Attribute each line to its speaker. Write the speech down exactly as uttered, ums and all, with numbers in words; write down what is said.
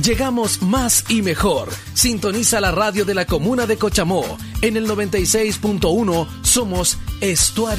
Speaker 1: llegamos más y mejor. Sintoniza la radio de la comuna de Cochamó. En el noventa y seis punto uno somos Estuario.